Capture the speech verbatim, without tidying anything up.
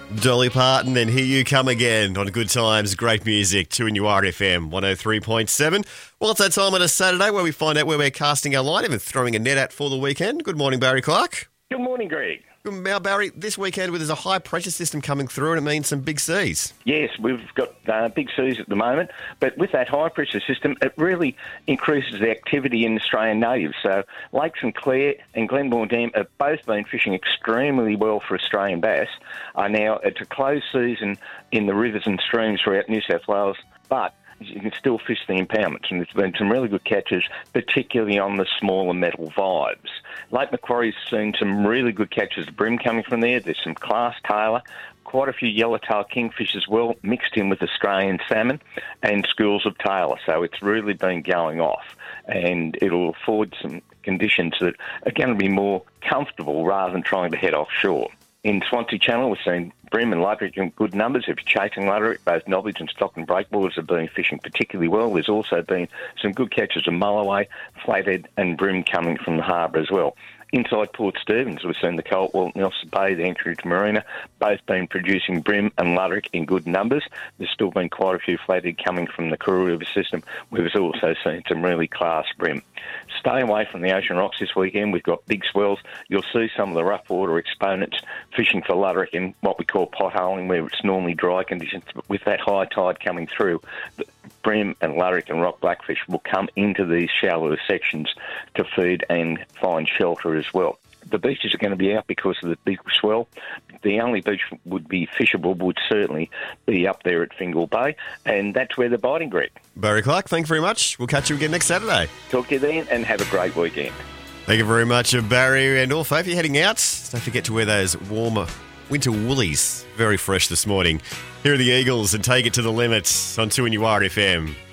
Dolly Parton and Here You Come Again on Good Times, great music, two in your R F M, one oh three point seven. Well, it's that time on a Saturday where we find out where we're casting our line, even throwing a net out for the weekend. Good morning, Barry Clark. Good morning, Greg. Now, Barry, this weekend there's a high pressure system coming through and it means some big seas. Yes, we've got uh, big seas at the moment, but with that high pressure system, it really increases the activity in Australian natives. So Lake St Clair and Glenmore Dam have both been fishing extremely well for Australian bass. Are now it's a closed season in the rivers and streams throughout New South Wales, but you can still fish the impoundments, and there's been some really good catches, particularly on the smaller metal vibes. Lake Macquarie's seen some really good catches of bream coming from there. There's some Class Tailor, quite a few yellowtail kingfish as well, mixed in with Australian salmon and schools of tailor. So it's really been going off, and it'll afford some conditions that are going to be more comfortable rather than trying to head offshore. In Swansea Channel, we've seen bream and luderick in good numbers. If you're chasing luderick, both knobbies and stock and breakboards have been fishing particularly well. There's also been some good catches of mulloway, flathead and bream coming from the harbour as well. Inside Port Stephens, we've seen the Coltwell, Nelson Bay, the Anchorage Marina, both been producing bream and luderick in good numbers. There's still been quite a few flathead coming from the Kuru River system. We've also seen some really class bream. Stay away from the ocean rocks this weekend. We've got big swells. You'll see some of the rough water exponents fishing for luderick in what we call potholing, where it's normally dry conditions. But with that high tide coming through, bream and luderick and rock blackfish will come into these shallower sections to feed and find shelter as well. The beaches are going to be out because of the big swell. The only beach would be fishable would certainly be up there at Fingal Bay, and that's where they're biting, Greg. Barry Clark, thanks very much. We'll catch you again next Saturday. Talk to you then, and have a great weekend. Thank you very much, Barry. And also, if you're heading out, don't forget to wear those warmer winter woolies. Very fresh this morning. Here are the Eagles and Take It to the Limit on two in your R F M.